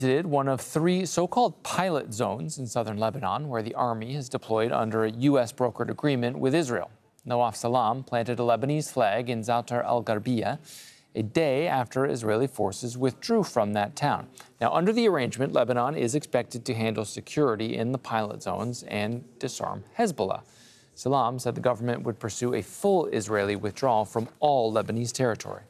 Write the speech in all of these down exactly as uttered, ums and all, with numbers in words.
Visited one of three so-called pilot zones in southern Lebanon, where the army has deployed under a U S brokered agreement with Israel. Nawaf Salam planted a Lebanese flag in Zoutar al-Gharbiyah a day after Israeli forces withdrew from that town. Now, under the arrangement, Lebanon is expected to handle security in the pilot zones and disarm Hezbollah. Salam said the government would pursue a full Israeli withdrawal from all Lebanese territory.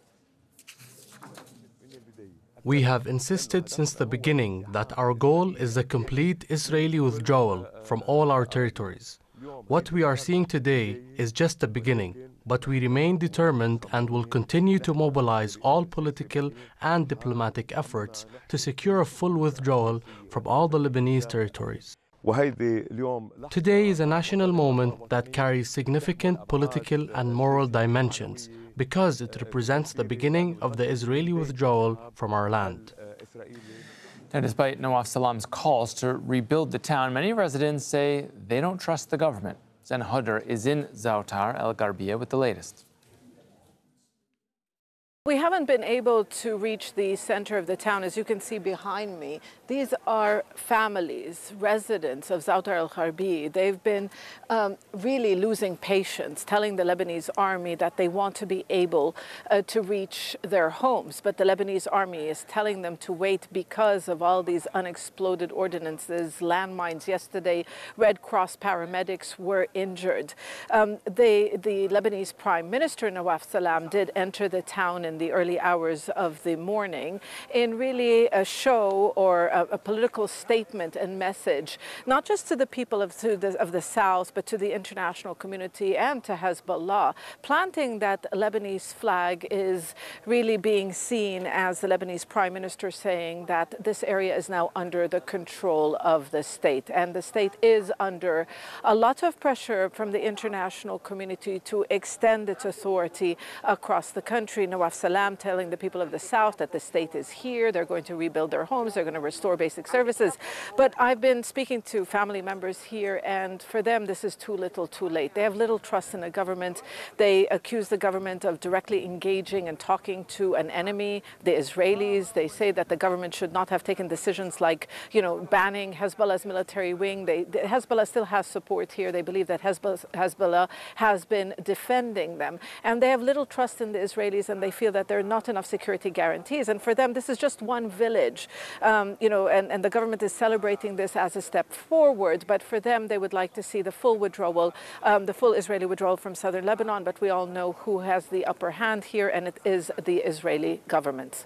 We have insisted since the beginning that our goal is the complete Israeli withdrawal from all our territories. What we are seeing today is just the beginning, but we remain determined and will continue to mobilize all political and diplomatic efforts to secure a full withdrawal from all the Lebanese territories. Today is a national moment that carries significant political and moral dimensions because it represents the beginning of the Israeli withdrawal from our land. Now, despite Nawaf Salam's calls to rebuild the town, many residents say they don't trust the government. Zen Hodder is in Zoutar al-Gharbiyah with the latest. We haven't been able to reach the center of the town. As you can see behind me, these are families, residents of Zoutar al-Gharbiyah. They've been um, really losing patience, telling the Lebanese army that they want to be able uh, to reach their homes. But the Lebanese army is telling them to wait because of all these unexploded ordinances, landmines. Yesterday, Red Cross paramedics were injured. Um, they, the Lebanese Prime Minister, Nawaf Salam, did enter the town in the early hours of the morning in really a show or a, a political statement and message, not just to the people of, to the, of the South, but to the international community and to Hezbollah, planting that Lebanese flag is really being seen as the Lebanese Prime Minister saying that this area is now under the control of the state. And the state is under a lot of pressure from the international community to extend its authority across the country. Nawaf Salam telling the people of the South that the state is here, they're going to rebuild their homes, they're going to restore basic services. But I've been speaking to family members here, and for them this is too little too late. They have little trust in the government. They accuse the government of directly engaging and talking to an enemy, the Israelis. They say that the government should not have taken decisions like, you know, banning Hezbollah's military wing. They, Hezbollah still has support here. They believe that Hezbollah, Hezbollah has been defending them. And they have little trust in the Israelis, and they feel that there are not enough security guarantees. And for them, this is just one village, um, you know, and, and the government is celebrating this as a step forward. But for them, they would like to see the full withdrawal, um, the full Israeli withdrawal from southern Lebanon. But we all know who has the upper hand here, and it is the Israeli government.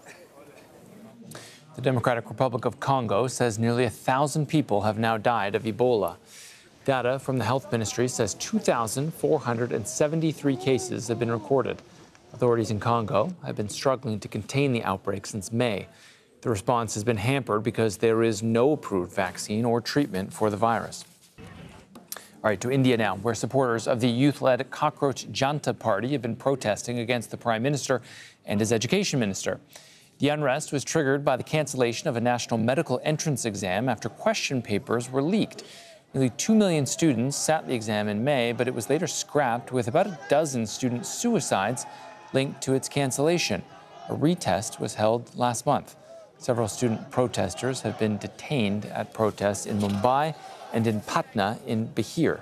The Democratic Republic of Congo says nearly a thousand people have now died of Ebola. Data from the health ministry says two thousand four hundred seventy-three cases have been recorded. Authorities in Congo have been struggling to contain the outbreak since May. The response has been hampered because there is no approved vaccine or treatment for the virus. All right, to India now, where supporters of the youth-led Cockroach Janta Party have been protesting against the Prime Minister and his education minister. The unrest was triggered by the cancellation of a national medical entrance exam after question papers were leaked. Nearly two million students sat the exam in May, but it was later scrapped with about a dozen student suicides linked to its cancellation. A retest was held last month. Several student protesters have been detained at protests in Mumbai and in Patna in Bihar.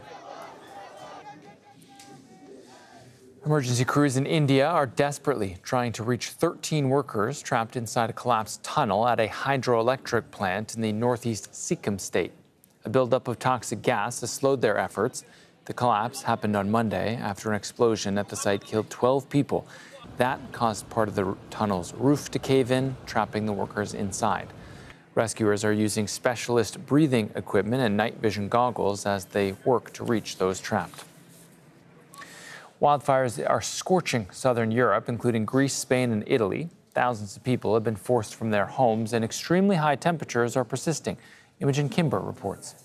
Emergency crews in India are desperately trying to reach thirteen workers trapped inside a collapsed tunnel at a hydroelectric plant in the northeast Sikkim state. A buildup of toxic gas has slowed their efforts. The collapse happened on Monday after an explosion at the site killed twelve people. That caused part of the tunnel's roof to cave in, trapping the workers inside. Rescuers are using specialist breathing equipment and night vision goggles as they work to reach those trapped. Wildfires are scorching southern Europe, including Greece, Spain, and Italy. Thousands of people have been forced from their homes, and extremely high temperatures are persisting. Imogen Kimber reports.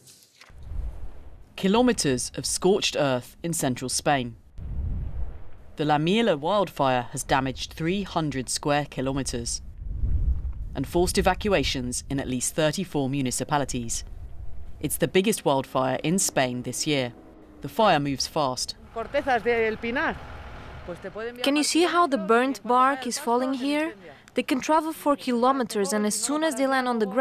Kilometres of scorched earth in central Spain. The La Mila wildfire has damaged three hundred square kilometres and forced evacuations in at least thirty-four municipalities. It's the biggest wildfire in Spain this year. The fire moves fast. Can you see how the burnt bark is falling here? They can travel for kilometers, and as soon as they land on the ground,